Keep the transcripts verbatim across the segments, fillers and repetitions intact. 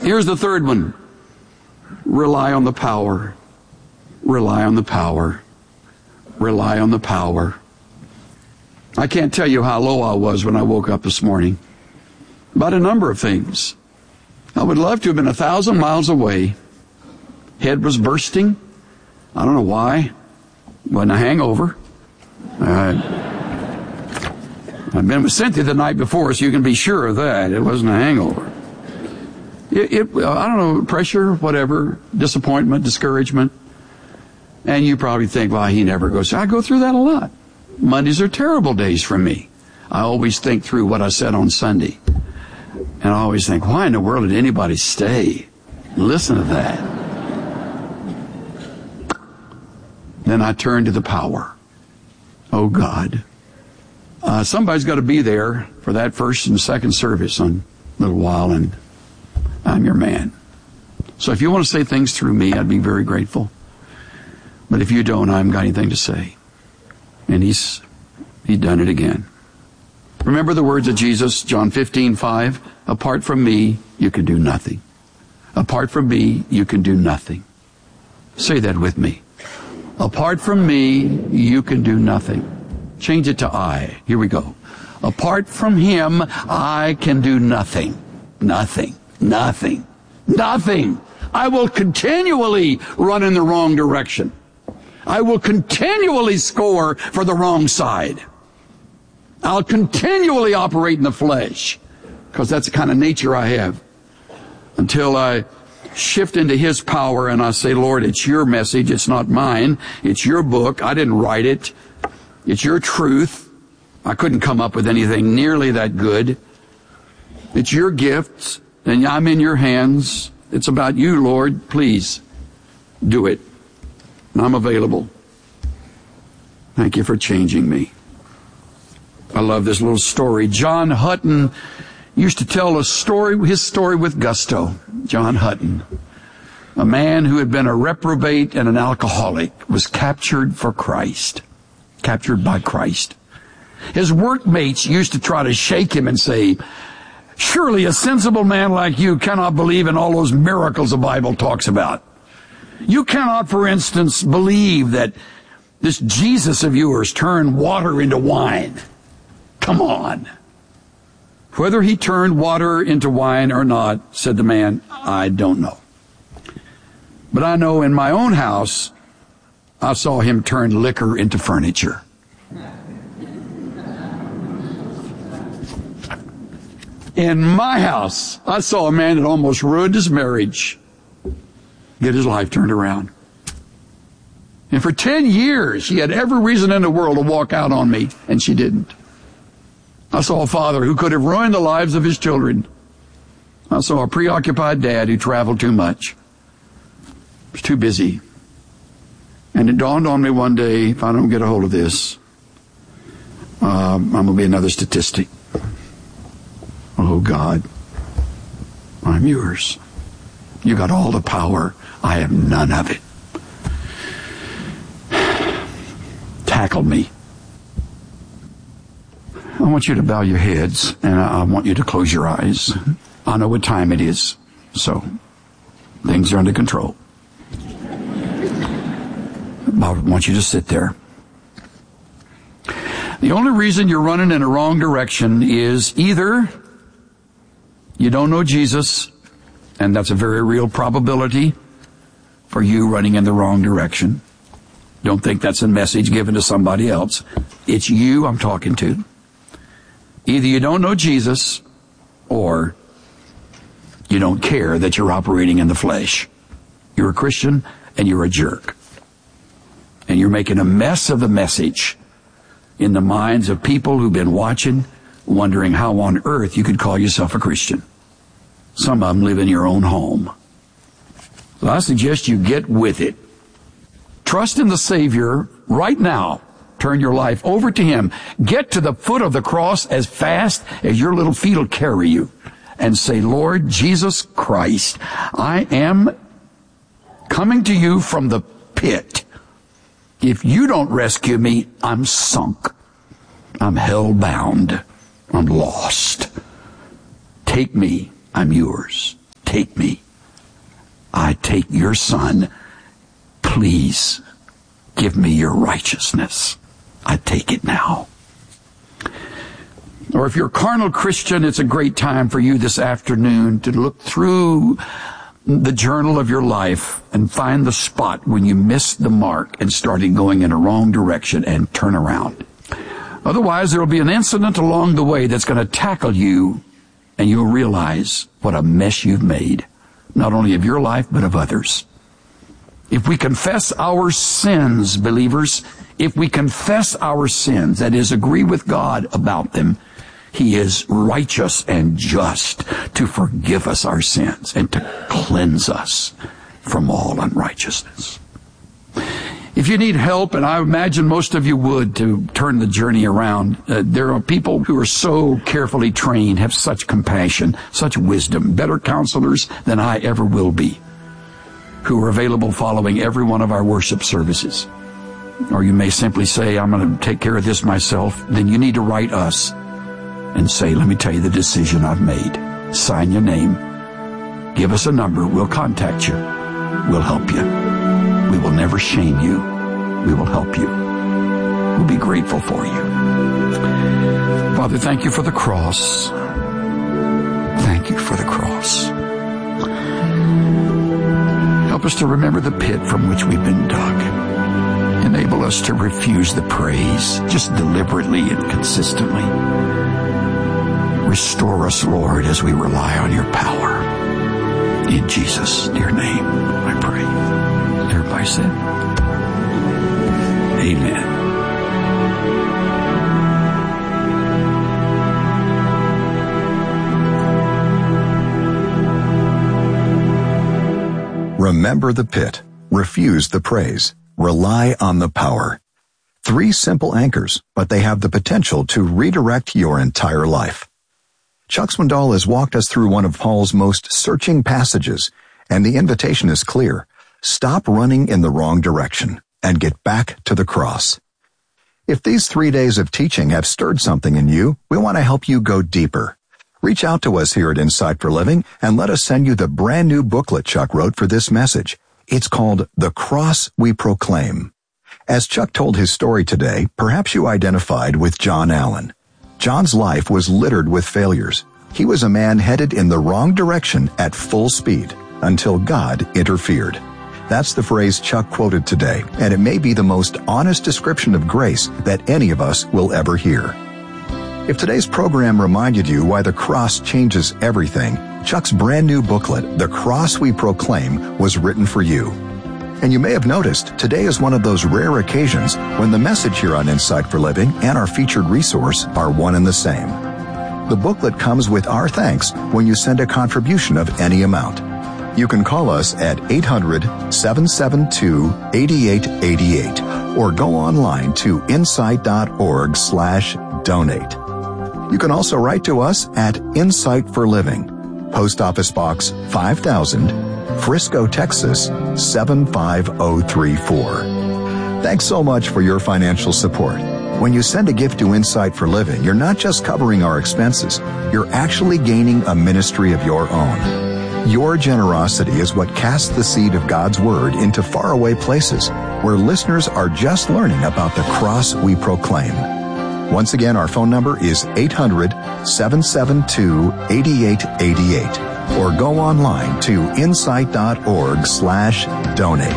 Here's the third one. Rely on the power. Rely on the power. Rely on the power. I can't tell you how low I was when I woke up this morning. About a number of things. I would love to have been a thousand miles away. Head was bursting. I don't know why. Wasn't a hangover. Uh, I've been with Cynthia the night before, so you can be sure of that. It wasn't a hangover. It, it, I don't know, pressure, whatever, disappointment, discouragement. And you probably think, well, he never goes. I go through that a lot. Mondays are terrible days for me. I always think through what I said on Sunday. And I always think, why in the world did anybody stay? Listen to that. Then I turn to the power. Oh, God. Uh, somebody's got to be there for that first and second service in a little while, and I'm your man. So if you want to say things through me, I'd be very grateful. But if you don't, I haven't got anything to say. And he's he's done it again. Remember the words of Jesus, John fifteen five. Apart from me, you can do nothing. Apart from me, you can do nothing. Say that with me. Apart from me, you can do nothing. Change it to I. Here we go. Apart from him, I can do nothing. Nothing. Nothing. Nothing. I will continually run in the wrong direction. I will continually score for the wrong side. I'll continually operate in the flesh, because that's the kind of nature I have, until I shift into his power and I say, Lord, it's your message, it's not mine. It's your book. I didn't write it. It's your truth. I couldn't come up with anything nearly that good. It's your gifts, and I'm in your hands. It's about you, Lord. Please do it. And I'm available. Thank you for changing me. I love this little story. John Hutton used to tell a story, his story with gusto. John Hutton, a man who had been a reprobate and an alcoholic, was captured for Christ. Captured by Christ. His workmates used to try to shake him and say, surely a sensible man like you cannot believe in all those miracles the Bible talks about. You cannot, for instance, believe that this Jesus of yours turned water into wine. Come on. Whether he turned water into wine or not, said the man, I don't know. But I know in my own house, I saw him turn liquor into furniture. In my house, I saw a man that almost ruined his marriage get his life turned around. And for ten years, she had every reason in the world to walk out on me, and she didn't. I saw a father who could have ruined the lives of his children. I saw a preoccupied dad who traveled too much. Was too busy. And it dawned on me one day, if I don't get a hold of this, uh, I'm going to be another statistic. Oh, God, I'm yours. You got all the power. I have none of it. Tackle me. I want you to bow your heads, and I want you to close your eyes. I know what time it is, so things are under control. I want you to sit there. The only reason you're running in the wrong direction is either you don't know Jesus, and that's a very real probability for you running in the wrong direction. Don't think that's a message given to somebody else. It's you I'm talking to. Either you don't know Jesus, or you don't care that you're operating in the flesh. You're a Christian, and you're a jerk. And you're making a mess of the message in the minds of people who've been watching, wondering how on earth you could call yourself a Christian. Some of them live in your own home. So I suggest you get with it. Trust in the Savior right now. Turn your life over to Him. Get to the foot of the cross as fast as your little feet will carry you. And say, Lord Jesus Christ, I am coming to you from the pit. If you don't rescue me, I'm sunk. I'm hell-bound. I'm lost. Take me. I'm yours. Take take me. I take your son. Please give me your righteousness. I take it now. Or if you're a carnal Christian, it's a great time for you this afternoon to look through the journal of your life and find the spot when you missed the mark and started going in a wrong direction and turn around. Otherwise, there will be an incident along the way that's going to tackle you, and you'll realize what a mess you've made, not only of your life, but of others. If we confess our sins, believers, if we confess our sins, that is, agree with God about them, He is righteous and just to forgive us our sins and to cleanse us from all unrighteousness. If you need help, and I imagine most of you would, to turn the journey around, uh, there are people who are so carefully trained, have such compassion, such wisdom, better counselors than I ever will be, who are available following every one of our worship services. Or you may simply say, I'm going to take care of this myself. Then you need to write us and say, let me tell you the decision I've made. Sign your name. Give us a number. We'll contact you. We'll help you. We will never shame you. We will help you. We'll be grateful for you. Father, thank you for the cross. Thank you for the cross. Help us to remember the pit from which we've been dug. Enable us to refuse the praise just deliberately and consistently. Restore us, Lord, as we rely on your power. In Jesus' dear name, I pray. Everybody said, amen. Remember the pit. Refuse the praise. Rely on the power. Three simple anchors, but they have the potential to redirect your entire life. Chuck Swindoll has walked us through one of Paul's most searching passages, and the invitation is clear. Stop running in the wrong direction and get back to the cross. If these three days of teaching have stirred something in you, we want to help you go deeper. Reach out to us here at Insight for Living and let us send you the brand new booklet Chuck wrote for this message. It's called The Cross We Proclaim. As Chuck told his story today, perhaps you identified with John Allen. John's life was littered with failures. He was a man headed in the wrong direction at full speed until God interfered. That's the phrase Chuck quoted today, and it may be the most honest description of grace that any of us will ever hear. If today's program reminded you why the cross changes everything, Chuck's brand new booklet, The Cross We Proclaim, was written for you. And you may have noticed, today is one of those rare occasions when the message here on Insight for Living and our featured resource are one and the same. The booklet comes with our thanks when you send a contribution of any amount. You can call us at eight hundred, seven seven two, eight eight eight eight or go online to insight.org slash donate. You can also write to us at Insight for Living, Post Office Box five thousand, Frisco, Texas, seven five zero three four. Thanks so much for your financial support. When you send a gift to Insight for Living, you're not just covering our expenses, you're actually gaining a ministry of your own. Your generosity is what casts the seed of God's Word into faraway places where listeners are just learning about the cross we proclaim. Once again, our phone number is eight hundred, seven seven two, eight eight eight eight. Or go online to insight.org slash donate.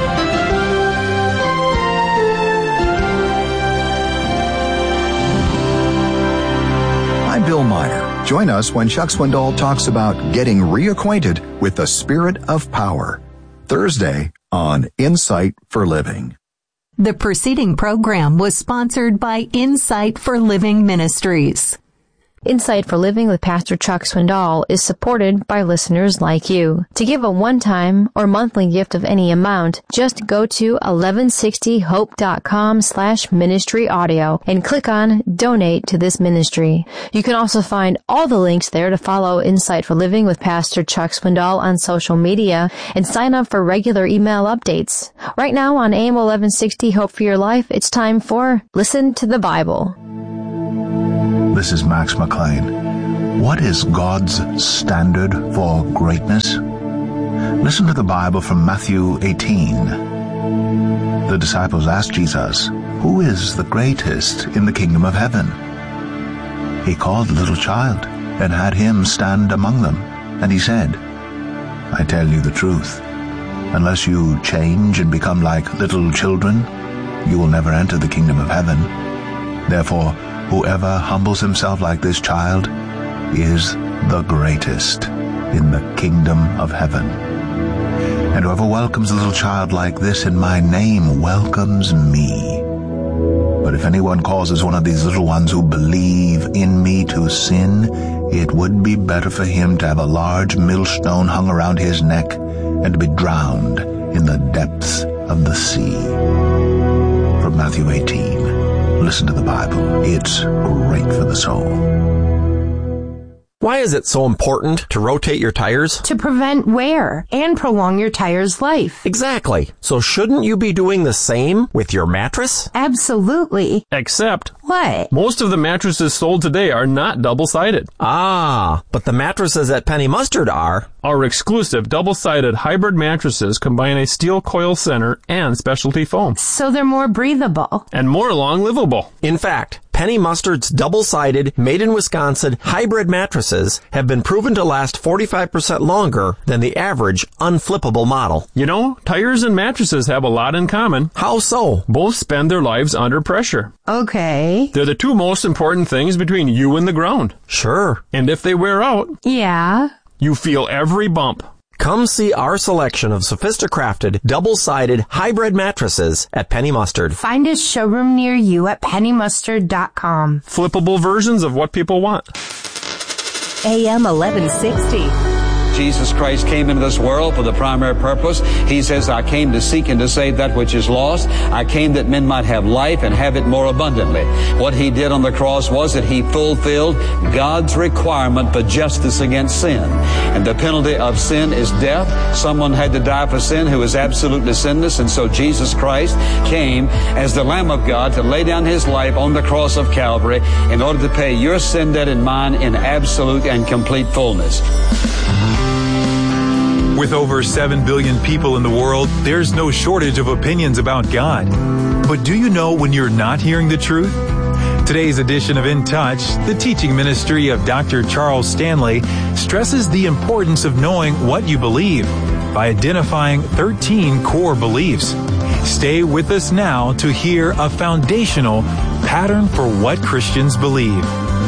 I'm Bill Meyer. Join us when Chuck Swindoll talks about getting reacquainted with the Spirit of Power. Thursday on Insight for Living. The preceding program was sponsored by Insight for Living Ministries. Insight for Living with Pastor Chuck Swindoll is supported by listeners like you. To give a one-time or monthly gift of any amount, just go to eleven sixty hope dot com slash ministry audio and click on Donate to this ministry. You can also find all the links there to follow Insight for Living with Pastor Chuck Swindoll on social media and sign up for regular email updates. Right now on A M eleven sixty Hope for Your Life, it's time for Listen to the Bible. This is Max McLean. What is God's standard for greatness? Listen to the Bible from Matthew eighteen. The disciples asked Jesus, "Who is the greatest in the kingdom of heaven?" He called a little child and had him stand among them, and he said, "I tell you the truth, unless you change and become like little children, you will never enter the kingdom of heaven. Therefore, whoever humbles himself like this child is the greatest in the kingdom of heaven. And whoever welcomes a little child like this in my name welcomes me. But if anyone causes one of these little ones who believe in me to sin, it would be better for him to have a large millstone hung around his neck and to be drowned in the depths of the sea." From Matthew eighteen. Listen to the Bible. It's great for the soul. Why is it so important to rotate your tires? To prevent wear and prolong your tire's life. Exactly. So shouldn't you be doing the same with your mattress? Absolutely. Except, what? Most of the mattresses sold today are not double-sided. Ah, but the mattresses at Penny Mustard are. Our exclusive double-sided hybrid mattresses combine a steel coil center and specialty foam. So they're more breathable. And more long-livable. In fact, Penny Mustard's double-sided, made-in-Wisconsin hybrid mattresses have been proven to last forty-five percent longer than the average unflippable model. You know, tires and mattresses have a lot in common. How so? Both spend their lives under pressure. Okay. They're the two most important things between you and the ground. Sure. And if they wear out, yeah, you feel every bump. Come see our selection of sophisticrafted, double-sided, hybrid mattresses at Penny Mustard. Find a showroom near you at penny mustard dot com. Flippable versions of what people want. A M eleven sixty. Jesus Christ came into this world for the primary purpose. He says, I came to seek and to save that which is lost. I came that men might have life and have it more abundantly. What he did on the cross was that he fulfilled God's requirement for justice against sin. And the penalty of sin is death. Someone had to die for sin who was absolutely sinless. And so Jesus Christ came as the Lamb of God to lay down his life on the cross of Calvary in order to pay your sin debt and mine in absolute and complete fullness. With over seven billion people in the world, there's no shortage of opinions about God. But do you know when you're not hearing the truth? Today's edition of In Touch, the teaching ministry of Doctor Charles Stanley, stresses the importance of knowing what you believe by identifying thirteen core beliefs. Stay with us now to hear a foundational pattern for what Christians believe.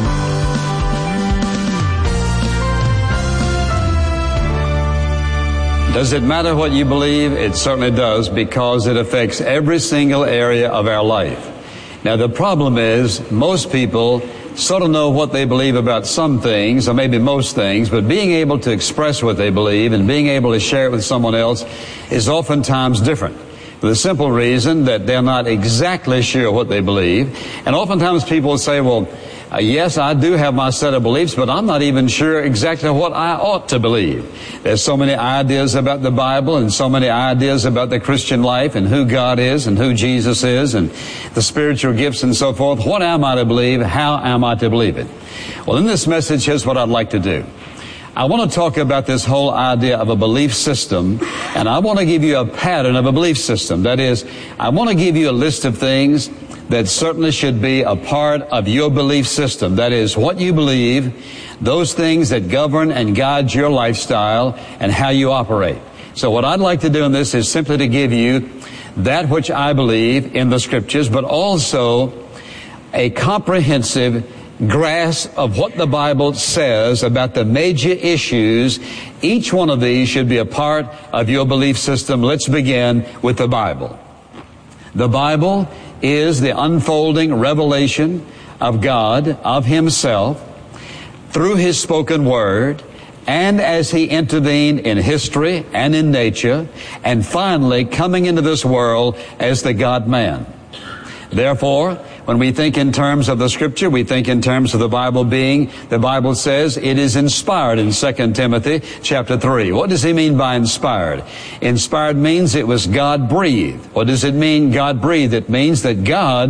Does it matter what you believe? It certainly does, because it affects every single area of our life. Now, the problem is most people sort of know what they believe about some things, or maybe most things, but being able to express what they believe and being able to share it with someone else is oftentimes different. For the simple reason that they're not exactly sure what they believe. And oftentimes people will say, well, Uh, yes, I do have my set of beliefs, but I'm not even sure exactly what I ought to believe. There's so many ideas about the Bible and so many ideas about the Christian life and who God is and who Jesus is and the spiritual gifts and so forth. What am I to believe? How am I to believe it? Well, in this message, here's what I'd like to do. I want to talk about this whole idea of a belief system, and I want to give you a pattern of a belief system. That is, I want to give you a list of things that certainly should be a part of your belief system. That is, what you believe, those things that govern and guide your lifestyle and how you operate. So what I'd like to do in this is simply to give you that which I believe in the Scriptures, but also a comprehensive grasp of what the Bible says about the major issues. Each one of these should be a part of your belief system. Let's begin with the Bible. The Bible is the unfolding revelation of God, of Himself, through His spoken word, and as He intervened in history and in nature, and finally coming into this world as the God-man. Therefore, when we think in terms of the Scripture, we think in terms of the Bible being, the Bible says it is inspired in Second Timothy chapter three. What does he mean by inspired? Inspired means it was God-breathed. What does it mean, God-breathed? It means that God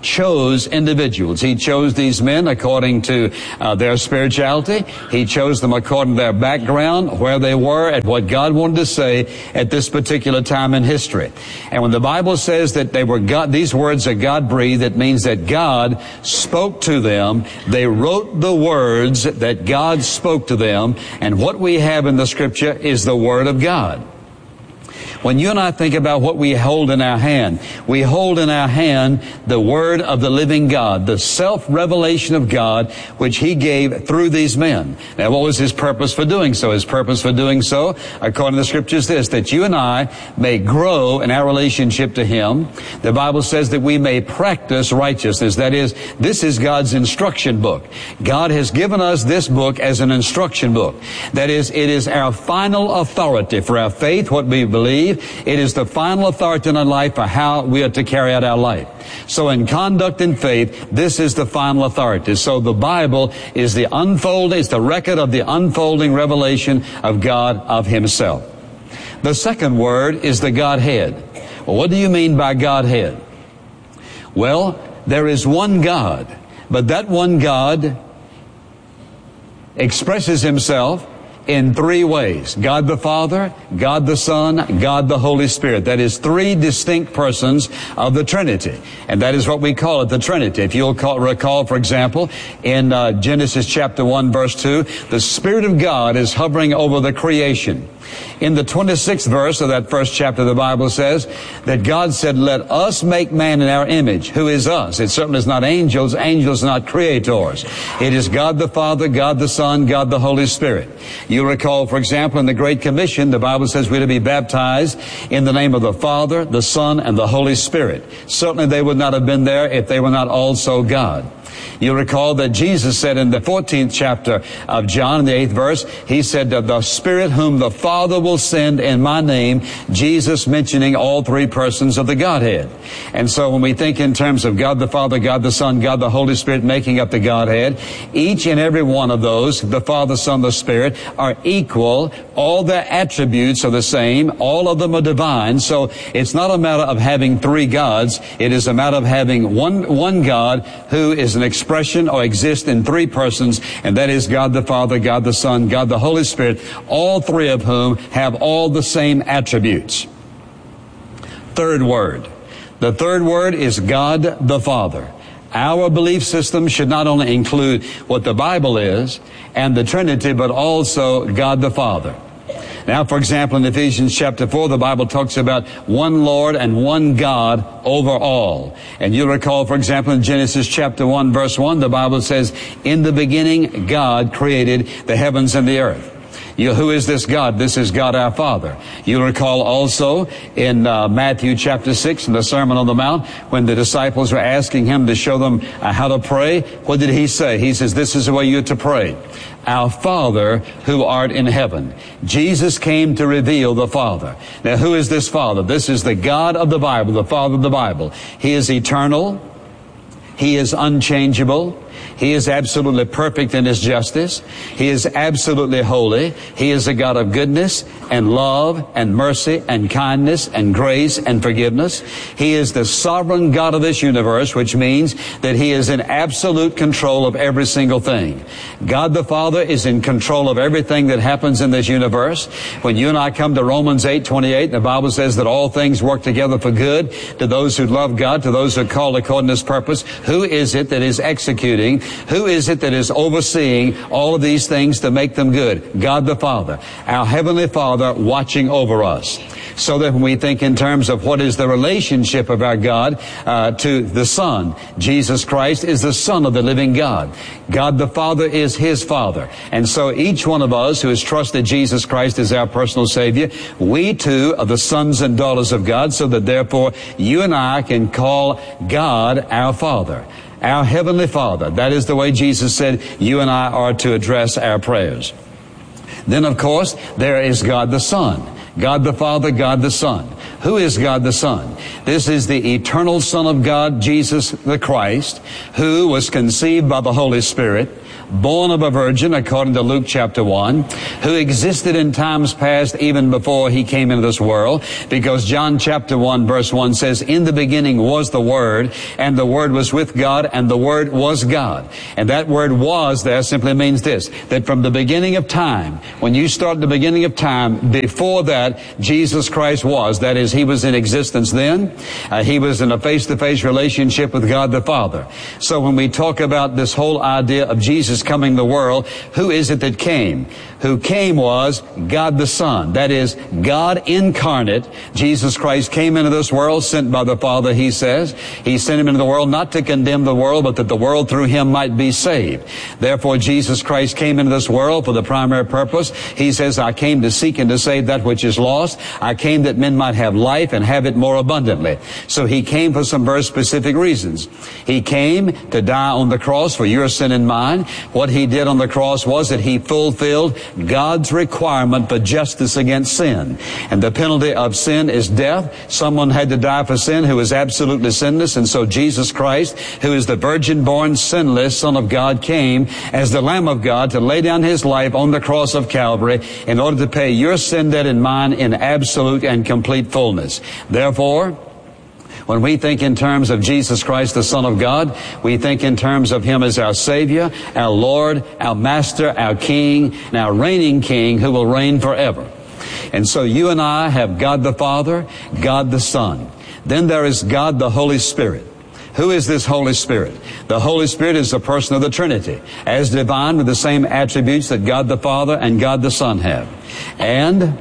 chose individuals. He chose these men according to uh, their spirituality. He chose them according to their background, where they were, and what God wanted to say at this particular time in history. And when the Bible says that they were God, these words are God-breathed, it means that God spoke to them. They wrote the words that God spoke to them, and what we have in the Scripture is the Word of God. When you and I think about what we hold in our hand, we hold in our hand the Word of the living God, the self-revelation of God, which He gave through these men. Now, what was His purpose for doing so? His purpose for doing so, according to the Scripture, is this, that you and I may grow in our relationship to Him. The Bible says that we may practice righteousness. That is, this is God's instruction book. God has given us this book as an instruction book. That is, it is our final authority for our faith, what we believe. It is the final authority in our life for how we are to carry out our life. So in conduct and faith, this is the final authority. So the Bible is the unfolding, it's the record of the unfolding revelation of God, of Himself. The second word is the Godhead. Well, what do you mean by Godhead? Well, there is one God, but that one God expresses Himself in three ways. God the Father, God the Son, God the Holy Spirit. That is three distinct persons of the Trinity. And that is what we call it, the Trinity. If you'll call, recall, for example, in uh, Genesis chapter one, verse two, the Spirit of God is hovering over the creation. In the twenty-sixth verse of that first chapter, the Bible says that God said, let us make man in our image. Who is us? It certainly is not angels. Angels are not creators. It is God the Father, God the Son, God the Holy Spirit. You recall, for example, in the Great Commission, the Bible says we're to be baptized in the name of the Father, the Son, and the Holy Spirit. Certainly they would not have been there if they were not also God. You recall that Jesus said in the fourteenth chapter of John, in the eighth verse, He said, the Spirit whom the Father will send in my name, Jesus mentioning all three persons of the Godhead. And so when we think in terms of God the Father, God the Son, God the Holy Spirit making up the Godhead, each and every one of those, the Father, Son, the Spirit, are equal. All their attributes are the same. All of them are divine. So it's not a matter of having three gods. It is a matter of having one, one God who is an expression or exists in three persons, and that is God the Father, God the Son, God the Holy Spirit, all three of whom have all the same attributes. Third word. The third word is God the Father. Our belief system should not only include what the Bible is and the Trinity, but also God the Father. Now, for example, in Ephesians chapter four, the Bible talks about one Lord and one God over all. And you'll recall, for example, in Genesis chapter one, verse one, the Bible says, in the beginning, God created the heavens and the earth. You, who is this God? This is God our Father. You'll recall also in uh, Matthew chapter six, in the Sermon on the Mount, when the disciples were asking Him to show them uh, how to pray, what did He say? He says, this is the way you're to pray. Our Father who art in heaven. Jesus came to reveal the Father. Now, who is this Father? This is the God of the Bible, the Father of the Bible. He is eternal. He is unchangeable. He is absolutely perfect in His justice. He is absolutely holy. He is a God of goodness and love and mercy and kindness and grace and forgiveness. He is the sovereign God of this universe, which means that He is in absolute control of every single thing. God the Father is in control of everything that happens in this universe. When you and I come to Romans eight twenty-eight, the Bible says that all things work together for good to those who love God, to those who are called according to His purpose. Who is it that is executing? Who is it that is overseeing all of these things to make them good? God the Father, our Heavenly Father watching over us. So that when we think in terms of what is the relationship of our God uh, to the Son, Jesus Christ is the Son of the living God. God the Father is His Father. And so each one of us who has trusted Jesus Christ as our personal Savior, we too are the sons and daughters of God, so that therefore you and I can call God our Father. Our Heavenly Father. That is the way Jesus said you and I are to address our prayers. Then, of course, there is God the Son. God the Father, God the Son. Who is God the Son? This is the eternal Son of God, Jesus the Christ, who was conceived by the Holy Spirit, born of a virgin, according to Luke chapter one, who existed in times past even before he came into this world, because John chapter one verse one says, in the beginning was the Word, and the Word was with God, and the Word was God. And that word was there simply means this, that from the beginning of time, when you start the beginning of time, before that, Jesus Christ was. That is, he was in existence then. Uh, he was in a face-to-face relationship with God the Father. So when we talk about this whole idea of Jesus coming to the world, who is it that came? Who came was God the Son. That is, God incarnate. Jesus Christ came into this world, sent by the Father, he says. He sent him into the world not to condemn the world, but that the world through him might be saved. Therefore, Jesus Christ came into this world for the primary purpose. He says, I came to seek and to save that which is lost. I came that men might have life and have it more abundantly. So he came for some very specific reasons. He came to die on the cross for your sin and mine. What he did on the cross was that he fulfilled God's requirement for justice against sin. And the penalty of sin is death. Someone had to die for sin who is absolutely sinless. And so Jesus Christ, who is the virgin-born, sinless Son of God, came as the Lamb of God to lay down his life on the cross of Calvary in order to pay your sin debt and mine in absolute and complete fullness. Therefore, when we think in terms of Jesus Christ, the Son of God, we think in terms of him as our Savior, our Lord, our Master, our King, and our reigning King who will reign forever. And so you and I have God the Father, God the Son. Then there is God the Holy Spirit. Who is this Holy Spirit? The Holy Spirit is the person of the Trinity, as divine with the same attributes that God the Father and God the Son have. And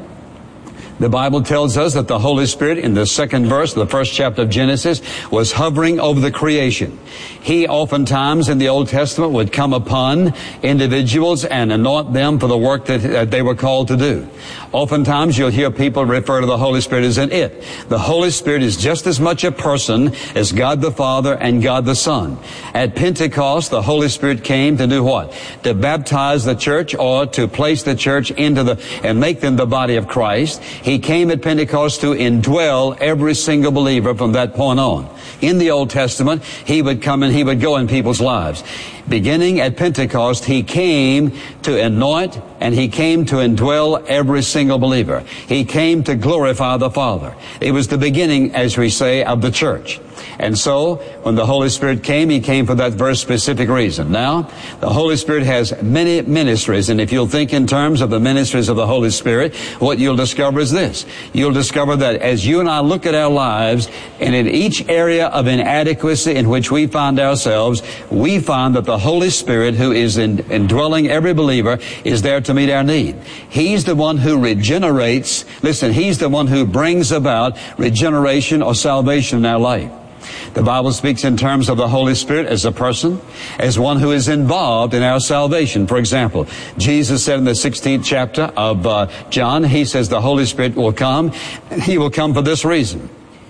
the Bible tells us that the Holy Spirit, in the second verse of the first chapter of Genesis, was hovering over the creation. He oftentimes in the Old Testament would come upon individuals and anoint them for the work that uh, they were called to do. Oftentimes you'll hear people refer to the Holy Spirit as an it. The Holy Spirit is just as much a person as God the Father and God the Son. At Pentecost, the Holy Spirit came to do what? To baptize the church, or to place the church into the, and make them the body of Christ. He came at Pentecost to indwell every single believer from that point on. In the Old Testament, he would come and he would go in people's lives. Beginning at Pentecost, he came to anoint and he came to indwell every single believer. He came to glorify the Father. It was the beginning, as we say, of the church. And so, when the Holy Spirit came, he came for that very specific reason. Now, the Holy Spirit has many ministries, and if you'll think in terms of the ministries of the Holy Spirit, what you'll discover is this. You'll discover that as you and I look at our lives, and in each area of inadequacy in which we find ourselves, we find that the Holy Spirit, who is in, indwelling every believer, is there to meet our need. He's the one who regenerates. Listen, he's the one who brings about regeneration or salvation in our life. The Bible speaks in terms of the Holy Spirit as a person, as one who is involved in our salvation. For example, Jesus said in the sixteenth chapter of uh, John, he says the Holy Spirit will come, and he will come for this reason: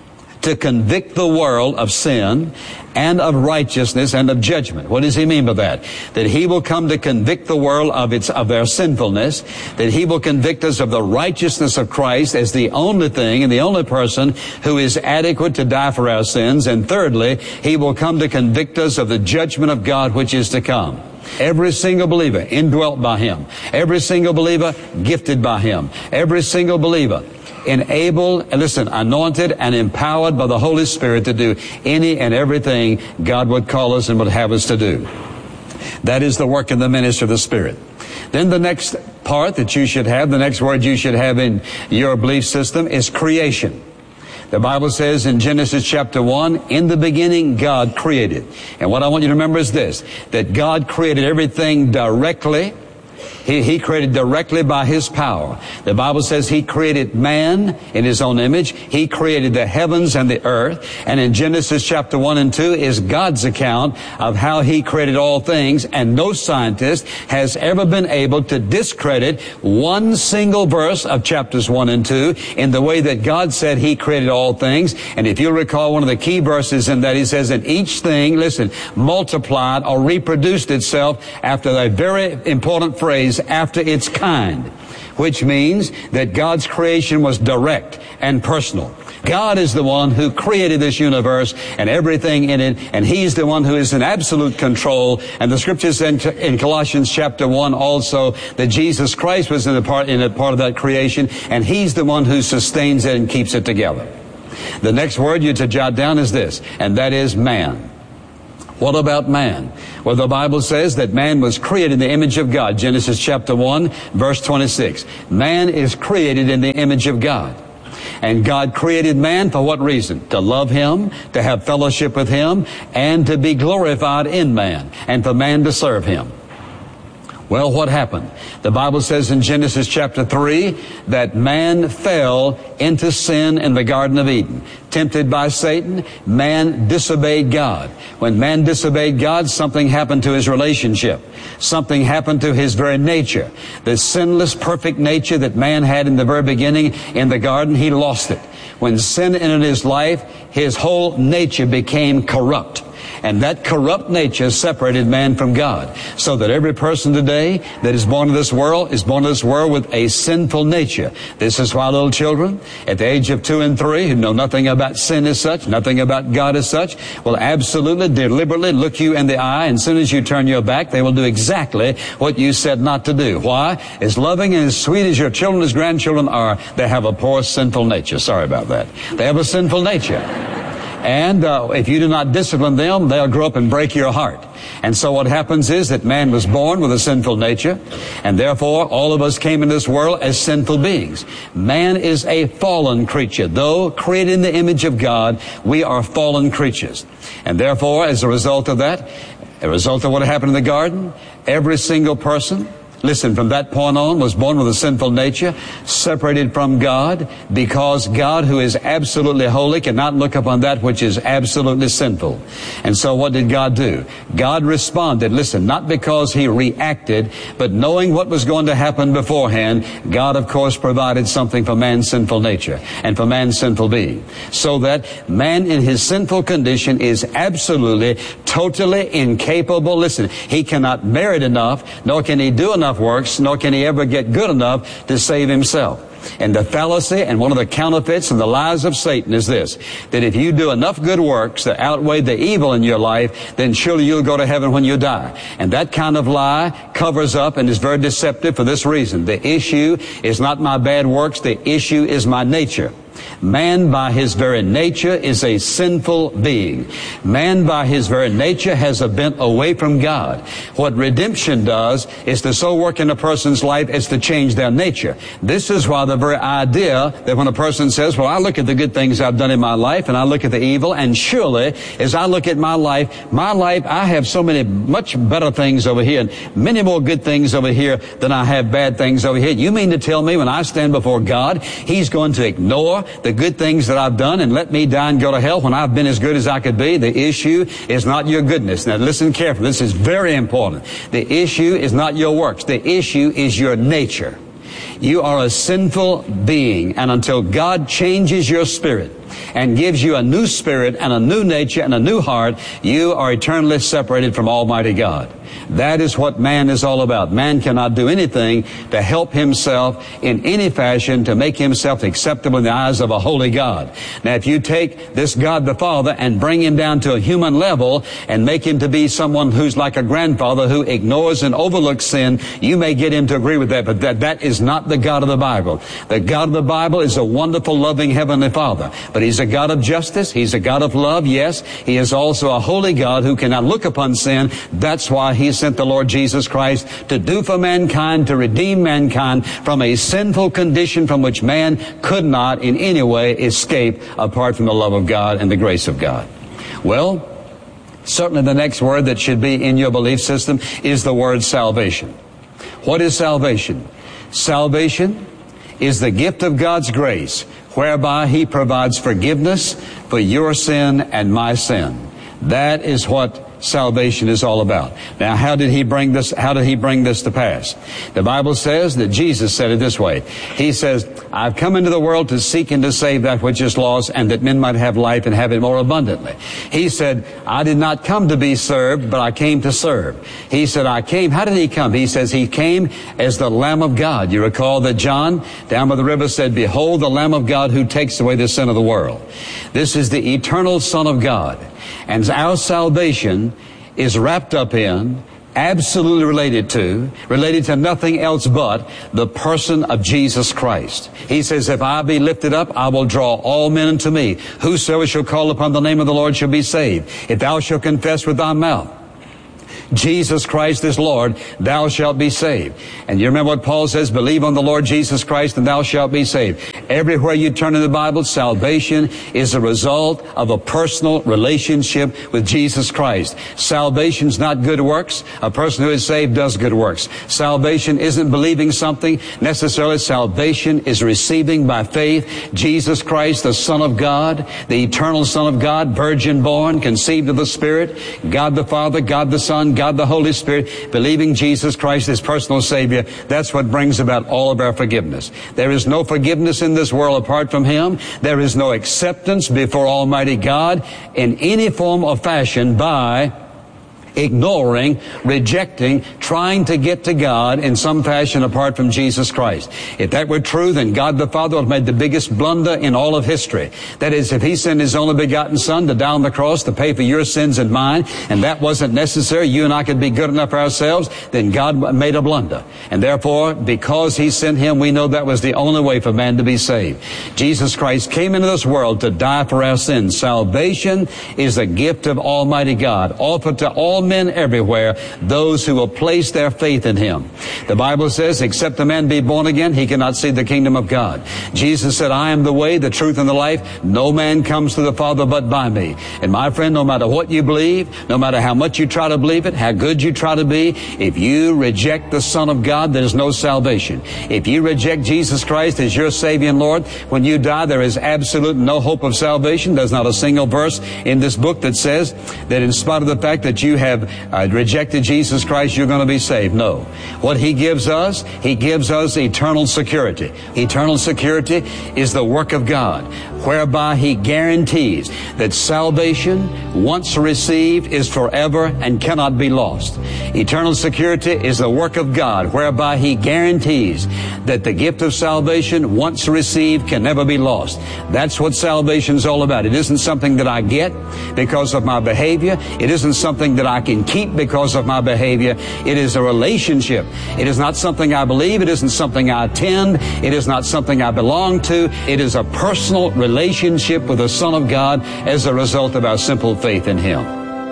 to convict the world of sin and of righteousness and of judgment. What does he mean by that? That he will come to convict the world of its, of their sinfulness, that he will convict us of the righteousness of Christ as the only thing and the only person who is adequate to die for our sins, and thirdly, he will come to convict us of the judgment of God which is to come. Every single believer indwelt by him. Every single believer gifted by him. Every single believer enabled, and listen, anointed and empowered by the Holy Spirit to do any and everything God would call us and would have us to do. That is the work of the ministry of the Spirit. Then the next part that you should have, the next word you should have in your belief system is creation. The Bible says in Genesis chapter one, in the beginning God created. And what I want you to remember is this, that God created everything directly. He, he created directly by his power. The Bible says he created man in his own image. He created the heavens and the earth. And in Genesis chapter one and two is God's account of how he created all things. And no scientist has ever been able to discredit one single verse of chapters one and two in the way that God said he created all things. And if you'll recall, one of the key verses in that, he says that each thing, listen, multiplied or reproduced itself after a very important phrase, after its kind. which means that God's creation was direct and personal. God is the one who created this universe and everything in it, and He's the one who is in absolute control. And the scriptures in, in Colossians chapter one also that Jesus Christ was in a part in a part of that creation, and He's the one who sustains it and keeps it together. The next word you're to jot down is this, and that is man. What about man? Well, the Bible says that man was created in the image of God. Genesis chapter one, verse twenty-six. Man is created in the image of God. And God created man for what reason? To love Him, to have fellowship with Him, and to be glorified in man, and for man to serve Him. Well, what happened? The Bible says in Genesis chapter three that man fell into sin in the Garden of Eden. Tempted by Satan, man disobeyed God. When man disobeyed God, something happened to his relationship. Something happened to his very nature. The sinless, perfect nature that man had in the very beginning in the garden, he lost it. When sin entered his life, his whole nature became corrupt. And that corrupt nature separated man from God. So that every person today that is born to this world is born to this world with a sinful nature. This is why little children at the age of two and three who know nothing about sin as such, nothing about God as such, will absolutely deliberately look you in the eye, and as soon as you turn your back, they will do exactly what you said not to do. Why? As loving and as sweet as your children, as grandchildren are, they have a poor sinful nature. Sorry about that. They have a sinful nature. And uh, if you do not discipline them, they'll grow up and break your heart. And so what happens is that man was born with a sinful nature, and therefore all of us came into this world as sinful beings. Man is a fallen creature. Though created in the image of God, we are fallen creatures. And therefore, as a result of that, a result of what happened in the garden, every single person, listen, from that point on, was born with a sinful nature, separated from God, because God, who is absolutely holy, cannot look upon that which is absolutely sinful. And so what did God do? God responded, listen, not because He reacted, but knowing what was going to happen beforehand, God, of course, provided something for man's sinful nature and for man's sinful being. So that man in his sinful condition is absolutely, totally incapable. Listen, he cannot merit enough, nor can he do enough works, nor can he ever get good enough to save himself. And the fallacy and one of the counterfeits and the lies of Satan is this, that if you do enough good works that outweigh the evil in your life, then surely you'll go to heaven when you die. And that kind of lie covers up and is very deceptive for this reason. The issue is not my bad works, the issue is my nature. Man by his very nature is a sinful being. Man by his very nature has a bent away from God. What redemption does is to so work in a person's life as to change their nature. This is why the very idea that when a person says, well, I look at the good things I've done in my life and I look at the evil, and surely as I look at my life, my life, I have so many much better things over here and many more good things over here than I have bad things over here. You mean to tell me when I stand before God, He's going to ignore the good things that I've done and let me die and go to hell when I've been as good as I could be? The issue is not your goodness. Now listen carefully. This is very important. The issue is not your works. The issue is your nature. You are a sinful being, and until God changes your spirit and gives you a new spirit and a new nature and a new heart, you are eternally separated from Almighty God. That is what man is all about. Man cannot do anything to help himself in any fashion to make himself acceptable in the eyes of a holy God. Now, if you take this God the Father and bring Him down to a human level and make Him to be someone who's like a grandfather who ignores and overlooks sin, you may get him to agree with that, but that, that is not the God of the Bible. The God of the Bible is a wonderful, loving Heavenly Father, but He's a God of justice. He's a God of love, yes. He is also a holy God who cannot look upon sin. That's why He sent the Lord Jesus Christ to do for mankind, to redeem mankind from a sinful condition from which man could not in any way escape apart from the love of God and the grace of God. Well, certainly the next word that should be in your belief system is the word salvation. What is salvation? Salvation is the gift of God's grace, whereby He provides forgiveness for your sin and my sin. That is what salvation is all about. Now, how did he bring this, how did he bring this to pass? The Bible says that Jesus said it this way. He says, I've come into the world to seek and to save that which is lost, and that men might have life and have it more abundantly. He said, I did not come to be served, but I came to serve. He said, I came. How did he come? He says he came as the Lamb of God. You recall that John down by the river said, behold the Lamb of God who takes away the sin of the world. This is the eternal Son of God. And our salvation is wrapped up in, absolutely related to, related to nothing else but the person of Jesus Christ. He says, if I be lifted up, I will draw all men unto me. Whosoever shall call upon the name of the Lord shall be saved. If thou shalt confess with thy mouth Jesus Christ is Lord, thou shalt be saved. And you remember what Paul says, believe on the Lord Jesus Christ and thou shalt be saved. Everywhere you turn in the Bible, salvation is a result of a personal relationship with Jesus Christ. Salvation's not good works. A person who is saved does good works. Salvation isn't believing something necessarily. Salvation is receiving by faith Jesus Christ, the Son of God, the eternal Son of God, virgin born, conceived of the Spirit, God the Father, God the Son, God the Holy Spirit, believing Jesus Christ as personal Savior. That's what brings about all of our forgiveness. There is no forgiveness in this world apart from Him. There is no acceptance before Almighty God in any form or fashion by ignoring, rejecting, trying to get to God in some fashion apart from Jesus Christ. If that were true, then God the Father would have made the biggest blunder in all of history. That is, if He sent His only begotten Son to die on the cross to pay for your sins and mine, and that wasn't necessary, you and I could be good enough for ourselves, then God made a blunder. And therefore, because He sent Him, we know that was the only way for man to be saved. Jesus Christ came into this world to die for our sins. Salvation is a gift of Almighty God, offered to all men everywhere, those who will place their faith in Him. The Bible says, except a man be born again, he cannot see the kingdom of God. Jesus said, I am the way, the truth, and the life. No man comes to the Father but by me. And my friend, no matter what you believe, no matter how much you try to believe it, how good you try to be, if you reject the Son of God, there's no salvation. If you reject Jesus Christ as your Savior and Lord, when you die, there is absolute no hope of salvation. There's not a single verse in this book that says that in spite of the fact that you have uh, rejected Jesus Christ, you're going to be saved. No. What He gives us, He gives us eternal security. Eternal security is the work of God, whereby He guarantees that salvation, once received, is forever and cannot be lost. Eternal security is the work of God, whereby He guarantees that the gift of salvation, once received, can never be lost. That's what salvation's all about. It isn't something that I get because of my behavior. It isn't something that I can keep because of my behavior. It is a relationship. It is not something I believe. It isn't something I attend. It is not something I belong to. It is a personal relationship with the Son of God as a result of our simple faith in Him.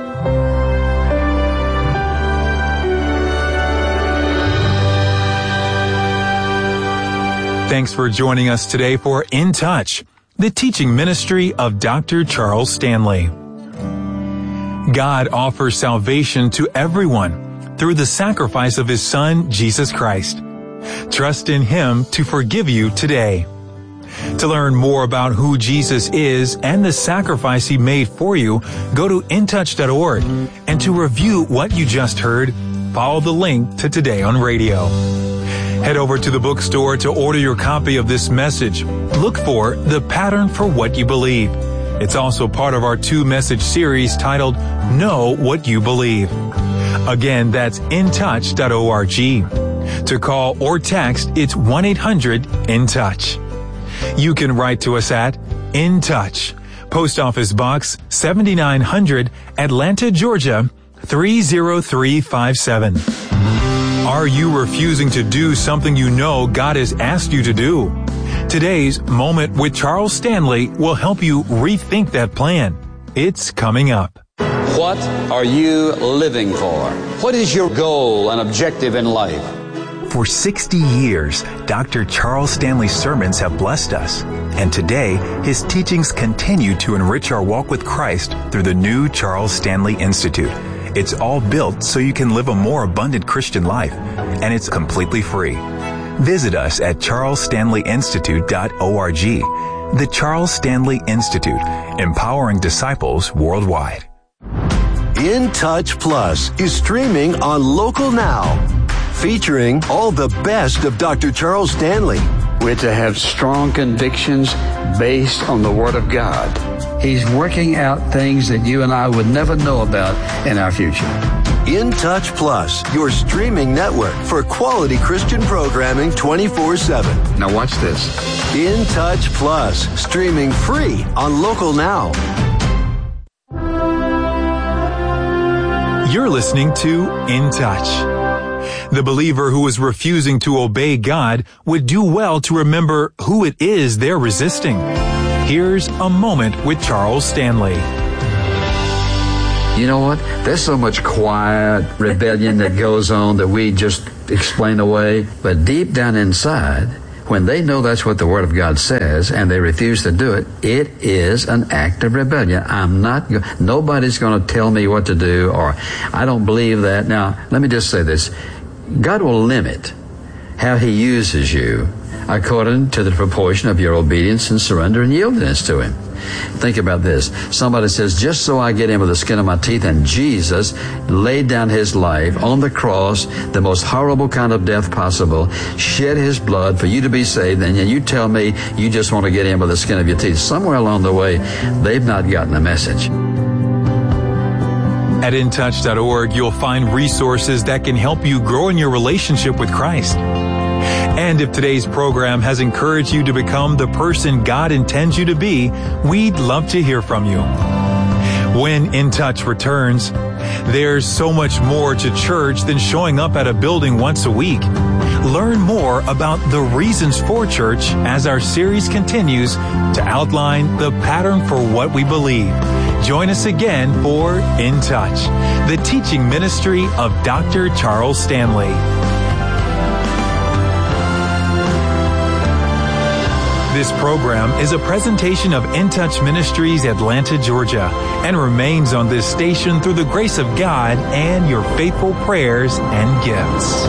Thanks for joining us today for In Touch, the teaching ministry of Doctor Charles Stanley. God offers salvation to everyone through the sacrifice of His Son, Jesus Christ. Trust in Him to forgive you today. To learn more about who Jesus is and the sacrifice He made for you, go to in touch dot org. And to review what you just heard, follow the link to Today on Radio. Head over to the bookstore to order your copy of this message. Look for The Pattern for What You Believe. It's also part of our two-message series titled Know What You Believe. Again, that's in touch dot org. To call or text, it's one eight hundred in touch. You can write to us at In Touch, Post Office Box seventy-nine hundred, Atlanta, Georgia, three zero three five seven. Are you refusing to do something you know God has asked you to do? Today's Moment with Charles Stanley will help you rethink that plan. It's coming up. What are you living for? What is your goal and objective in life? For sixty years, Doctor Charles Stanley's sermons have blessed us. And today, his teachings continue to enrich our walk with Christ through the new Charles Stanley Institute. It's all built so you can live a more abundant Christian life, and it's completely free. Visit us at charles stanley institute dot org. The Charles Stanley Institute, empowering disciples worldwide. In Touch Plus is streaming on Local Now, featuring all the best of Doctor Charles Stanley. We're to have strong convictions based on the Word of God. He's working out things that you and I would never know about in our future. In Touch Plus, your streaming network for quality Christian programming twenty-four seven. Now watch this. In Touch Plus, streaming free on Local Now. You're listening to In Touch. The believer who is refusing to obey God would do well to remember who it is they're resisting. Here's a moment with Charles Stanley. You know what? There's so much quiet rebellion that goes on that we just explain away. But deep down inside, when they know that's what the Word of God says and they refuse to do it, it is an act of rebellion. I'm not, nobody's going to tell me what to do, or I don't believe that. Now, let me just say this. God will limit how He uses you according to the proportion of your obedience and surrender and yieldedness to Him. Think about this. Somebody says, just so I get in with the skin of my teeth, and Jesus laid down His life on the cross, the most horrible kind of death possible, shed His blood for you to be saved, and you tell me you just want to get in with the skin of your teeth. Somewhere along the way, they've not gotten the message. At in touch dot org, you'll find resources that can help you grow in your relationship with Christ. And if today's program has encouraged you to become the person God intends you to be, we'd love to hear from you. When In Touch returns, there's so much more to church than showing up at a building once a week. Learn more about the reasons for church as our series continues to outline the pattern for what we believe. Join us again for In Touch, the teaching ministry of Doctor Charles Stanley. This program is a presentation of In Touch Ministries, Atlanta, Georgia, and remains on this station through the grace of God and your faithful prayers and gifts.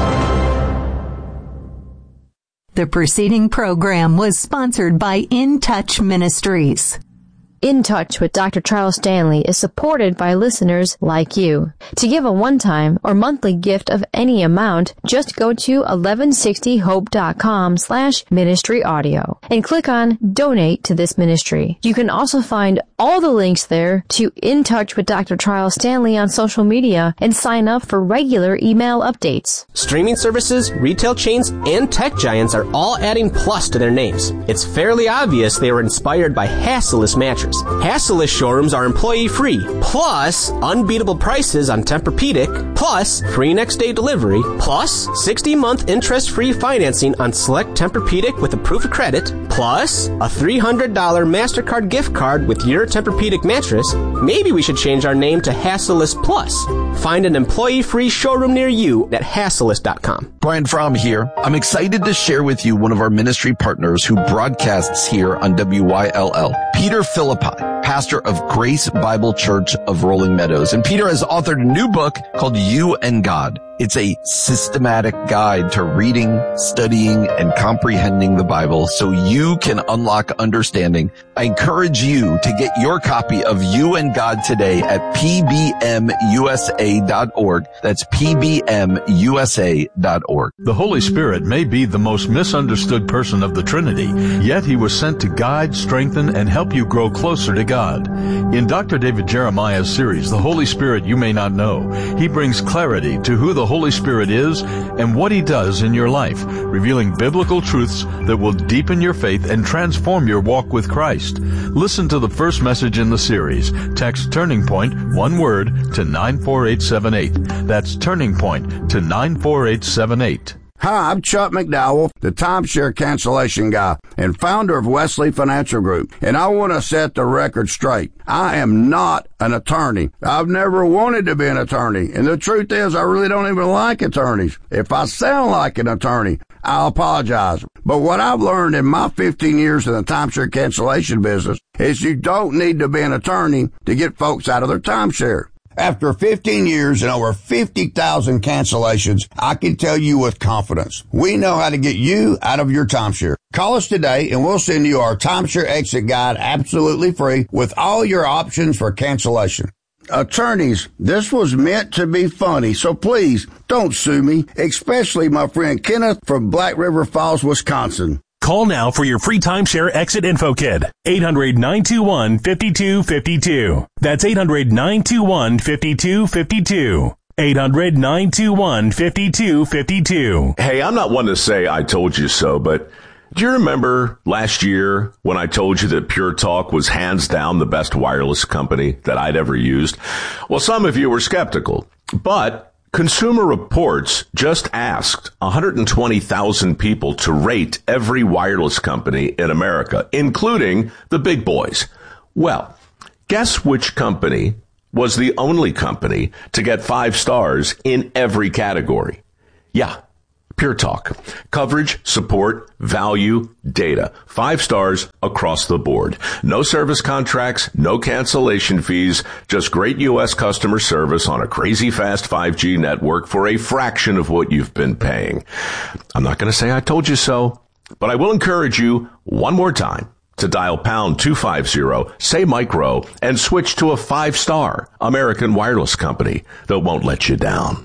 The preceding program was sponsored by In Touch Ministries. In Touch with Doctor Charles Stanley is supported by listeners like you. To give a one-time or monthly gift of any amount, just go to eleven sixty hope dot com slash ministry audio and click on Donate to this ministry. You can also find all the links there to In Touch with Doctor Charles Stanley on social media and sign up for regular email updates. Streaming services, retail chains, and tech giants are all adding plus to their names. It's fairly obvious they were inspired by Hassellus mattress. Hassellus showrooms are employee-free, plus unbeatable prices on Tempur-Pedic, plus free next-day delivery, plus sixty-month interest-free financing on select Tempur-Pedic with a proof of credit, plus a three hundred dollars MasterCard gift card with your Tempur-Pedic mattress. Maybe we should change our name to Hassellus Plus. Find an employee-free showroom near you at Hassellus dot com. Brian Fromm here. I'm excited to share with you one of our ministry partners who broadcasts here on W Y L L, Peter Philippi, pastor of Grace Bible Church of Rolling Meadows. And Peter has authored a new book called You and God. It's a systematic guide to reading, studying, and comprehending the Bible so you can unlock understanding. I encourage you to get your copy of You and God today at P B M U S A dot org. That's P B M U S A dot org. The Holy Spirit may be the most misunderstood person of the Trinity, yet He was sent to guide, strengthen, and help you grow closer to God. In Doctor David Jeremiah's series, The Holy Spirit You May Not Know, he brings clarity to who the Holy Spirit is and what He does in your life, revealing biblical truths that will deepen your faith and transform your walk with Christ. Listen to the first message in the series. Text Turning Point, one word, to nine four eight seven eight. That's Turning Point to nine four eight seven eight. Hi, I'm Chuck McDowell, the timeshare cancellation guy and founder of Wesley Financial Group, and I want to set the record straight. I am not an attorney. I've never wanted to be an attorney, and the truth is I really don't even like attorneys. If I sound like an attorney, I apologize. But what I've learned in my fifteen years in the timeshare cancellation business is you don't need to be an attorney to get folks out of their timeshare. After fifteen years and over fifty thousand cancellations, I can tell you with confidence, we know how to get you out of your timeshare. Call us today and we'll send you our timeshare exit guide absolutely free with all your options for cancellation. Attorneys, this was meant to be funny, so please don't sue me, especially my friend Kenneth from Black River Falls, Wisconsin. Call now for your free timeshare exit info kit. eight hundred, nine two one, five two five two. That's eight hundred, nine two one, five two five two. eight hundred, nine two one, five two five two. Hey, I'm not one to say I told you so, but do you remember last year when I told you that Pure Talk was hands down the best wireless company that I'd ever used? Well, some of you were skeptical, but Consumer Reports just asked one hundred twenty thousand people to rate every wireless company in America, including the big boys. Well, guess which company was the only company to get five stars in every category? Yeah, Pure Talk. Coverage, support, value, data. Five stars across the board. No service contracts, no cancellation fees, just great U S customer service on a crazy fast five G network for a fraction of what you've been paying. I'm not going to say I told you so, but I will encourage you one more time to dial pound two fifty, say micro, and switch to a five-star American wireless company that won't let you down.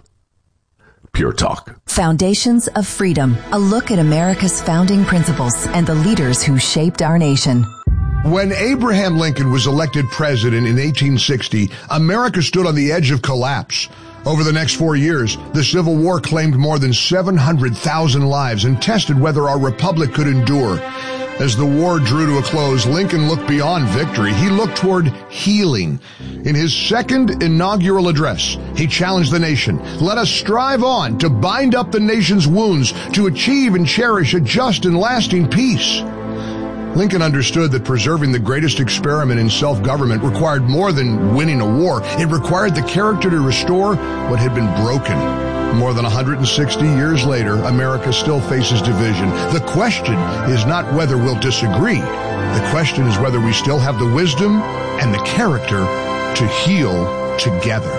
Pure Talk. Foundations of Freedom, a look at America's founding principles and the leaders who shaped our nation. When Abraham Lincoln was elected president in eighteen sixty, America stood on the edge of collapse. Over the next four years, the Civil War claimed more than seven hundred thousand lives and tested whether our republic could endure. As the war drew to a close, Lincoln looked beyond victory. He looked toward healing. In his second inaugural address, he challenged the nation. Let us strive on to bind up the nation's wounds, to achieve and cherish a just and lasting peace. Lincoln understood that preserving the greatest experiment in self-government required more than winning a war. It required the character to restore what had been broken. More than one hundred sixty years later, America still faces division. The question is not whether we'll disagree. The question is whether we still have the wisdom and the character to heal together.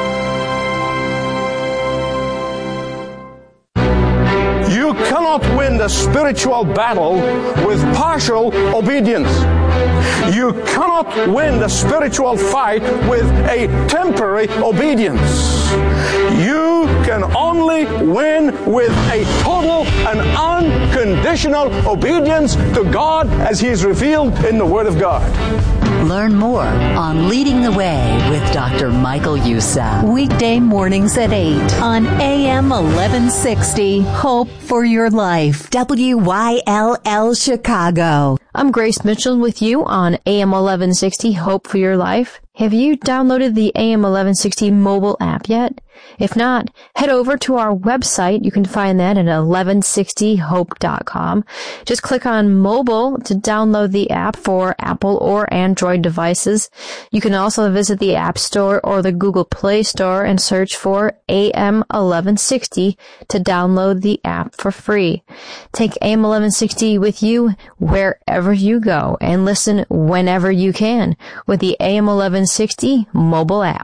You cannot win the spiritual battle with partial obedience. You cannot win the spiritual fight with a temporary obedience. You can only win with a total and unconditional obedience to God as He is revealed in the Word of God. Learn more on Leading the Way with Doctor Michael Youssef. Weekday mornings at eight on A M eleven sixty. Hope for your life. W Y L L Chicago. I'm Grace Mitchell with you on A M eleven sixty, Hope for Your Life. Have you downloaded the A M eleven sixty mobile app yet? If not, head over to our website. You can find that at eleven sixty hope dot com. Just click on mobile to download the app for Apple or Android devices. You can also visit the App Store or the Google Play Store and search for A M eleven sixty to download the app for free. Take A M eleven sixty with you wherever you go and listen whenever you can with the A M eleven sixty mobile app.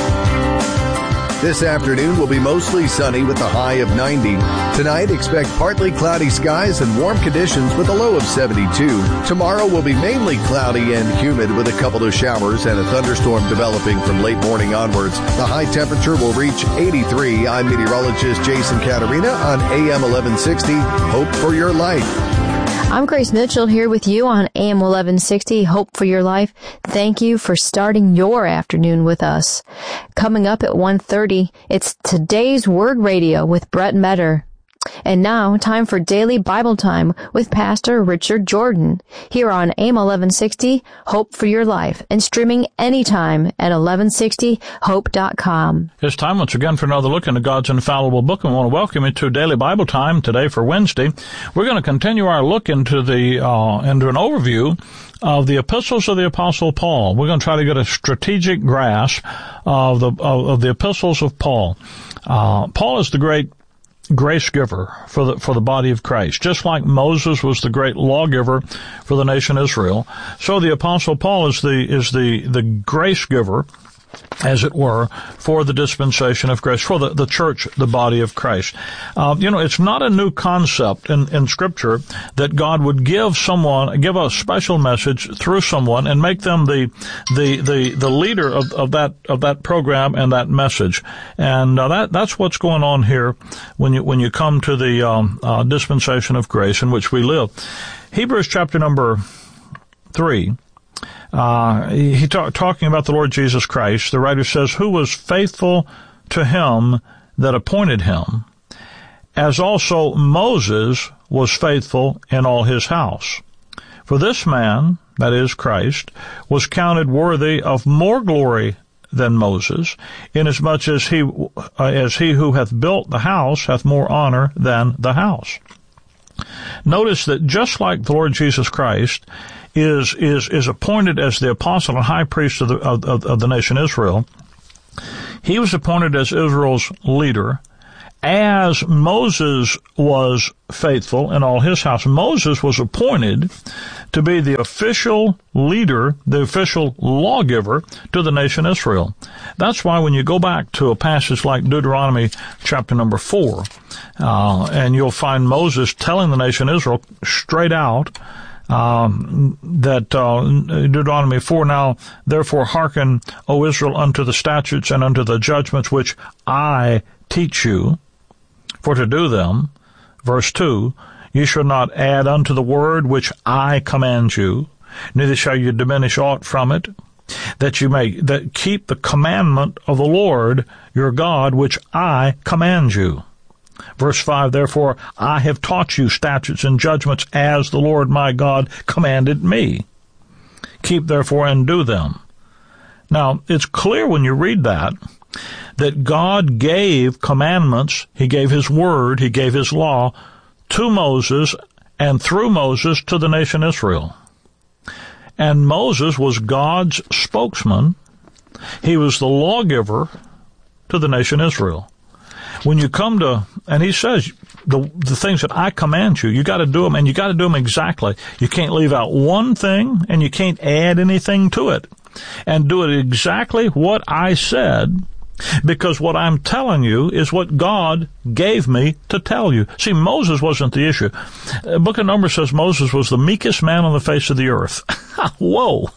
This afternoon will be mostly sunny with a high of ninety. Tonight, expect partly cloudy skies and warm conditions with a low of seventy-two. Tomorrow will be mainly cloudy and humid with a couple of showers and a thunderstorm developing from late morning onwards. The high temperature will reach eighty-three. I'm meteorologist Jason Caterina on A M eleven sixty. Hope for your life. I'm Grace Mitchell here with you on A M eleven sixty, Hope for Your Life. Thank you for starting your afternoon with us. Coming up at one thirty, it's Today's Word Radio with Brett Metter. And now, time for Daily Bible Time with Pastor Richard Jordan, here on A M eleven sixty, Hope for Your Life, and streaming anytime at eleven sixty hope dot com. It's time once again for another look into God's infallible book, and I want to welcome you to Daily Bible Time today for Wednesday. We're going to continue our look into the uh, into an overview of the epistles of the Apostle Paul. We're going to try to get a strategic grasp of the of, of the epistles of Paul. Uh, Paul is the great grace giver for the for the body of Christ. Just like Moses was the great lawgiver for the nation Israel, so the Apostle Paul is the is the the grace giver as it were, for the dispensation of grace, for the, the church, the body of Christ. Uh, you know, it's not a new concept in, in Scripture that God would give someone, give a special message through someone and make them the, the, the, the leader of, of that, of that program and that message. And, uh, that, that's what's going on here when you, when you come to the, um, uh, dispensation of grace in which we live. Hebrews chapter number three. Uh, he talk, talking about the Lord Jesus Christ, the writer says, who was faithful to him that appointed him, as also Moses was faithful in all his house. For this man, that is Christ, was counted worthy of more glory than Moses, inasmuch as he, uh, as he who hath built the house hath more honor than the house. Notice that just like the Lord Jesus Christ is is is appointed as the apostle and high priest of the of, of the nation Israel, he was appointed as Israel's leader, as Moses was faithful in all his house. Moses was appointed to be the official leader, the official lawgiver to the nation Israel. That's why when you go back to a passage like Deuteronomy chapter number four, uh, and you'll find Moses telling the nation Israel straight out, Um, that, uh, Deuteronomy four, now therefore hearken, O Israel, unto the statutes and unto the judgments which I teach you, for to do them. Verse two, ye shall not add unto the word which I command you, neither shall you diminish aught from it, that you may that keep the commandment of the Lord your God, which I command you. Verse five, therefore I have taught you statutes and judgments as the Lord my God commanded me. Keep therefore and do them. Now, it's clear when you read that, that God gave commandments, He gave His word, He gave His law to Moses, and through Moses to the nation Israel. And Moses was God's spokesman. He was the lawgiver to the nation Israel. When you come to, and he says, the the things that I command you, you got to do them, and you got to do them exactly. You can't leave out one thing, and you can't add anything to it. And do it exactly what I said, because what I'm telling you is what God gave me to tell you. See, Moses wasn't the issue. The book of Numbers says Moses was the meekest man on the face of the earth. Whoa!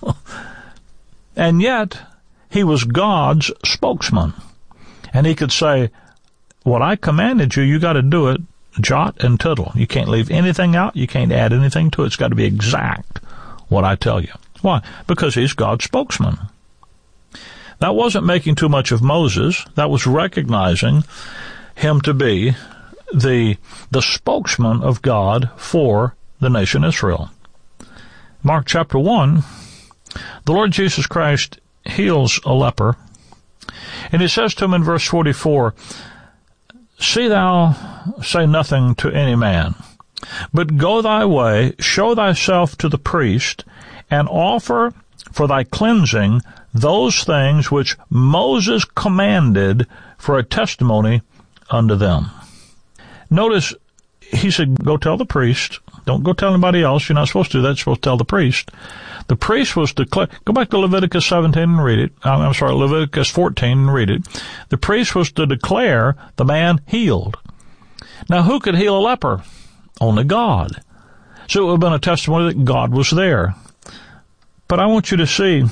And yet, he was God's spokesman. And he could say, what I commanded you, you got to do it jot and tittle. You can't leave anything out. You can't add anything to it. It's got to be exact what I tell you. Why? Because he's God's spokesman. That wasn't making too much of Moses. That was recognizing him to be the the spokesman of God for the nation Israel. Mark chapter one, the Lord Jesus Christ heals a leper, and he says to him in verse forty-four, see thou say nothing to any man, but go thy way, show thyself to the priest, and offer for thy cleansing those things which Moses commanded for a testimony unto them. Notice, he said, go tell the priest. Don't go tell anybody else. You're not supposed to do that. You're supposed to tell the priest. The priest was declare. Go back to Leviticus seventeen and read it. I'm sorry, Leviticus fourteen and read it. The priest was to declare the man healed. Now, who could heal a leper? Only God. So it would have been a testimony that God was there. But I want you to see,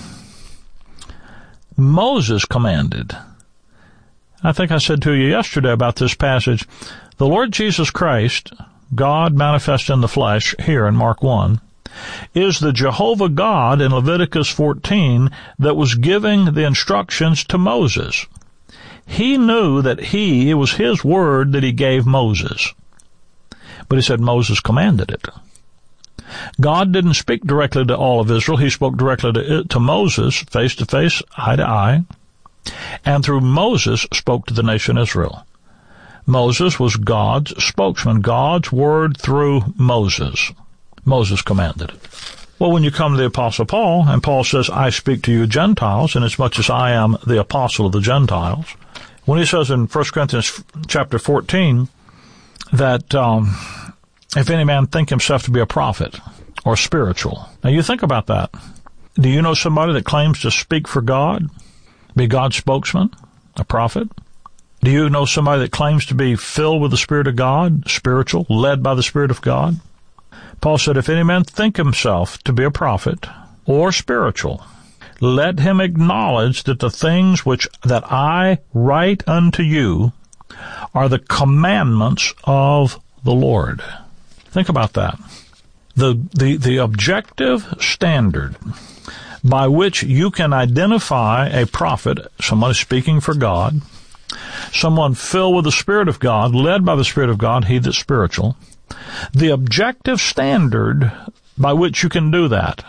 Moses commanded. I think I said to you yesterday about this passage, the Lord Jesus Christ, God manifest in the flesh, here in Mark one, is the Jehovah God in Leviticus fourteen that was giving the instructions to Moses. He knew that he, it was his word that he gave Moses. But he said Moses commanded it. God didn't speak directly to all of Israel. He spoke directly to, to Moses, face to face, eye to eye, and through Moses spoke to the nation Israel. Moses was God's spokesman, God's word through Moses. Moses commanded it. Well, when you come to the Apostle Paul, and Paul says, I speak to you Gentiles, inasmuch as I am the apostle of the Gentiles, when he says in First Corinthians chapter fourteen that um, if any man think himself to be a prophet or spiritual. Now, you think about that. Do you know somebody that claims to speak for God? be God's spokesman, a prophet? Do you know somebody that claims to be filled with the Spirit of God, spiritual, led by the Spirit of God? Paul said, if any man think himself to be a prophet or spiritual, let him acknowledge that the things which that I write unto you are the commandments of the Lord. Think about that. The, the, the objective standard by which you can identify a prophet, someone speaking for God, someone filled with the Spirit of God, led by the Spirit of God, he that's spiritual, the objective standard by which you can do that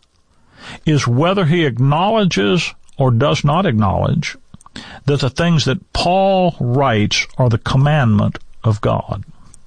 is whether he acknowledges or does not acknowledge that the things that Paul writes are the commandment of God.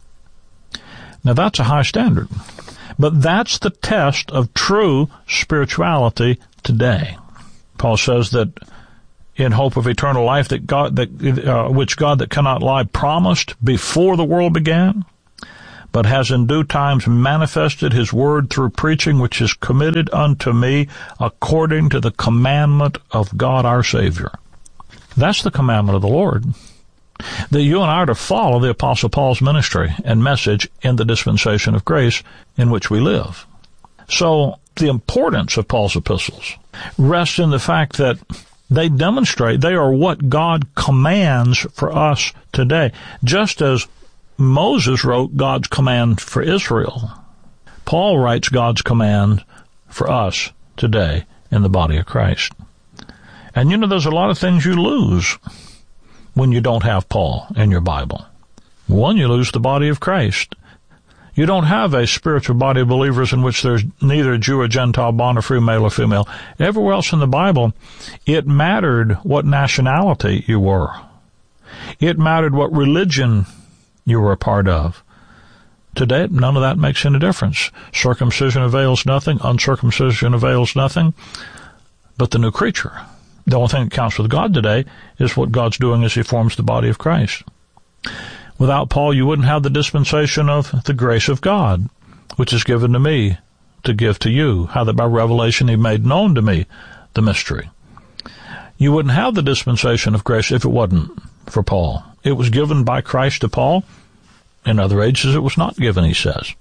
Now that's a high standard, but that's the test of true spirituality today. Paul says that in hope of eternal life that God, that uh, which God that cannot lie promised before the world began, but has in due times manifested his word through preaching, which is committed unto me according to the commandment of God our Savior. That's the commandment of the Lord, that you and I are to follow the Apostle Paul's ministry and message in the dispensation of grace in which we live. So the importance of Paul's epistles rests in the fact that they demonstrate they are what God commands for us today, just as Moses wrote God's command for Israel. Paul writes God's command for us today in the body of Christ. And you know, there's a lot of things you lose when you don't have Paul in your Bible. One, you lose the body of Christ. You don't have a spiritual body of believers in which there's neither Jew or Gentile, bond or free, male or female. Everywhere else in the Bible, it mattered what nationality you were. It mattered what religion you were a part of. Today, none of that makes any difference. Circumcision avails nothing. Uncircumcision avails nothing. But the new creature, the only thing that counts with God today is what God's doing as he forms the body of Christ. Without Paul, you wouldn't have the dispensation of the grace of God, which is given to me to give to you, how that by revelation he made known to me the mystery. You wouldn't have the dispensation of grace if it wasn't for Paul. It was given by Christ to Paul. In other ages, it was not given, he says.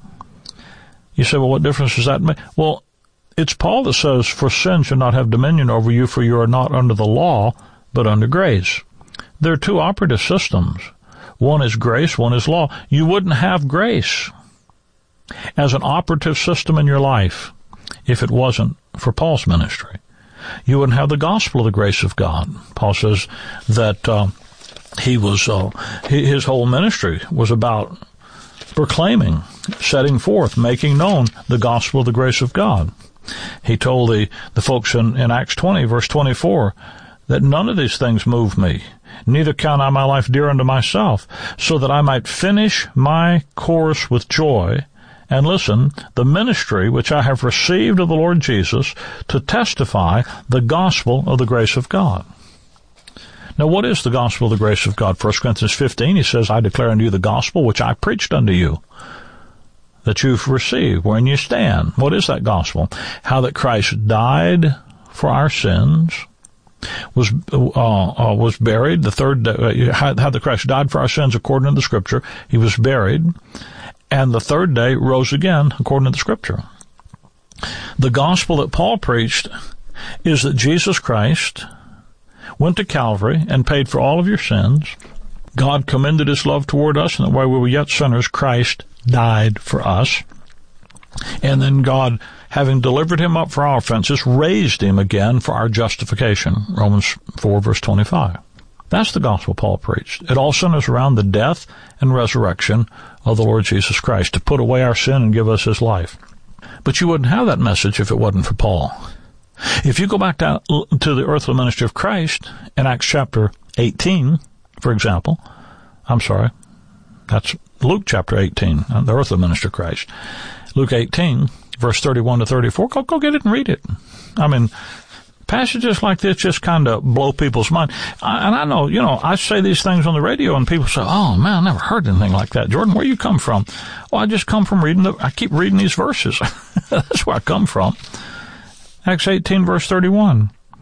You say, well, what difference does that make? Well, it's Paul that says, for sin shall not have dominion over you, for you are not under the law, but under grace. There are two operative systems. One is grace, one is law. You wouldn't have grace as an operative system in your life if it wasn't for Paul's ministry. You wouldn't have the gospel of the grace of God. Paul says that uh, he was uh, his whole ministry was about proclaiming, setting forth, making known the gospel of the grace of God. He told the, the folks in, in Acts twenty, verse twenty-four, that none of these things move me, neither count I my life dear unto myself, so that I might finish my course with joy, and listen, the ministry which I have received of the Lord Jesus, to testify the gospel of the grace of God. Now, what is the gospel of the grace of God? First Corinthians fifteen, he says, I declare unto you the gospel which I preached unto you, that you've received, wherein you stand. What is that gospel? How that Christ died for our sins, was uh, uh, was buried the third day, uh, how, how that Christ died for our sins according to the Scripture. He was buried, and the third day rose again according to the Scripture. The gospel that Paul preached is that Jesus Christ went to Calvary and paid for all of your sins. God commended his love toward us, and that while we were yet sinners, Christ died for us. And then God, having delivered him up for our offenses, raised him again for our justification. Romans four, verse twenty-five. That's the gospel Paul preached. It all centers around the death and resurrection of the Lord Jesus Christ to put away our sin and give us his life. But you wouldn't have that message if it wasn't for Paul. If you go back to, to the earthly ministry of Christ in Acts chapter eighteen, for example, I'm sorry, that's Luke chapter eighteen, the earthly ministry of Christ. Luke eighteen, verse thirty-one to thirty-four, go, go get it and read it. I mean, passages like this just kind of blow people's mind. I, and I know, you know, I say these things on the radio and people say, oh man, I never heard anything like that. Jordan, where you come from? Well, I just come from reading the, I keep reading these verses. That's where I come from. Acts eighteen, verse thirty-one.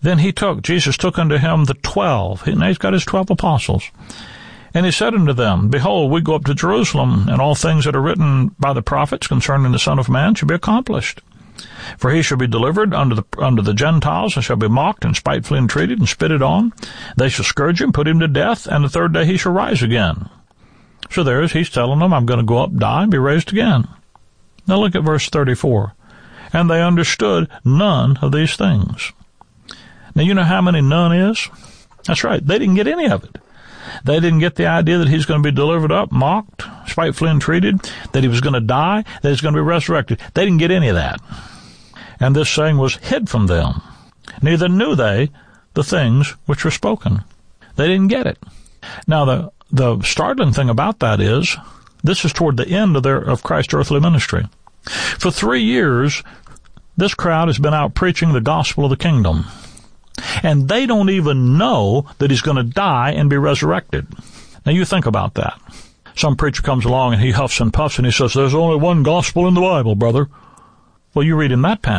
Then he took, Jesus took unto him the twelve. Now he's got his twelve apostles. And he said unto them, Behold, we go up to Jerusalem, and all things that are written by the prophets concerning the Son of Man shall be accomplished. For he shall be delivered unto the, unto the Gentiles, and shall be mocked, and spitefully entreated, and spitted on. They shall scourge him, put him to death, and the third day he shall rise again. So there is, he's telling them, I'm going to go up, die, and be raised again. Now look at verse thirty-four. And they understood none of these things. Now, you know how many none is? That's right. They didn't get any of it. They didn't get the idea that he's going to be delivered up, mocked, spitefully entreated, that he was going to die, that he's going to be resurrected. They didn't get any of that. And this saying was hid from them. Neither knew they the things which were spoken. They didn't get it. Now, the, the startling thing about that is, this is toward the end of their, of Christ's earthly ministry. For three years, this crowd has been out preaching the gospel of the kingdom. And they don't even know that he's going to die and be resurrected. Now you think about that. Some preacher comes along and he huffs and puffs and he says, there's only one gospel in the Bible, brother. Well, you read in that passage.